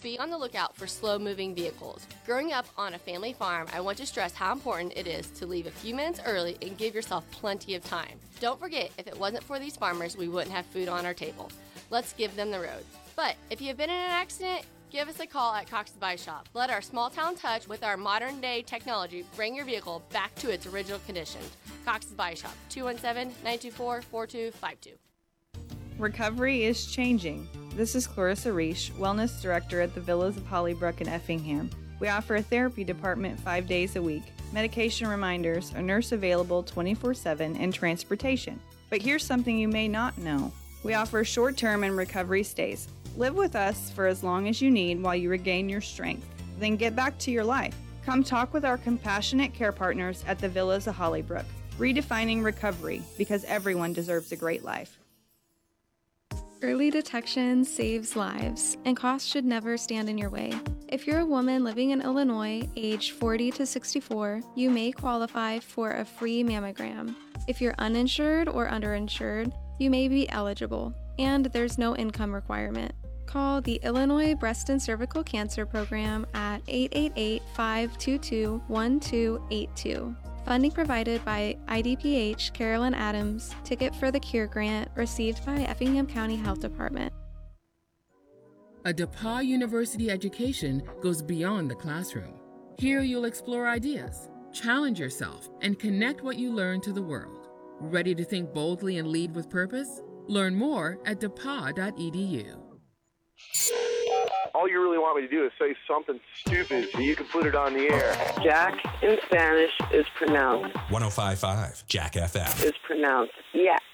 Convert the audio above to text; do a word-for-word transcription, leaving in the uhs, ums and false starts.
Be on the lookout for slow-moving vehicles. Growing up on a family farm, I want to stress how important it is to leave a few minutes early and give yourself plenty of time. Don't forget, if it wasn't for these farmers, we wouldn't have food on our table. Let's give them the road. But if you have been in an accident, give us a call at Cox's Body Shop. Let our small-town touch with our modern-day technology bring your vehicle back to its original condition. Cox's Body Shop, two one seven, nine two four, four two five two. Recovery is changing. This is Clarissa Reish, Wellness Director at the Villas of Hollybrook in Effingham. We offer a therapy department five days a week, medication reminders, a nurse available twenty-four seven, and transportation. But here's something you may not know. We offer short-term and recovery stays. Live with us for as long as you need while you regain your strength. Then get back to your life. Come talk with our compassionate care partners at the Villas of Hollybrook. Redefining recovery, because everyone deserves a great life. Early detection saves lives, and costs should never stand in your way. If you're a woman living in Illinois, age forty to sixty-four, you may qualify for a free mammogram. If you're uninsured or underinsured, you may be eligible, and there's no income requirement. Call the Illinois Breast and Cervical Cancer Program at eight eight eight, five two two, one two eight two. Funding provided by I D P H Carolyn Adams, Ticket for the Cure grant received by Effingham County Health Department. A DePauw University education goes beyond the classroom. Here you'll explore ideas, challenge yourself, and connect what you learn to the world. Ready to think boldly and lead with purpose? Learn more at D E P A U dot E D U. All you really want me to do is say something stupid so you can put it on the air. Jack in Spanish is pronounced. one oh five point five Jack F M. Is pronounced, yeah.